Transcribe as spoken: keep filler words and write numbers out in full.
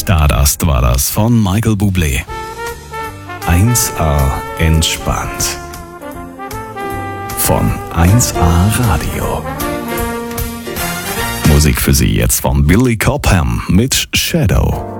Stardust war das von Michael Bublé. eins A entspannt. Von eins A Radio. Musik für Sie jetzt von Billy Cobham mit Shadow.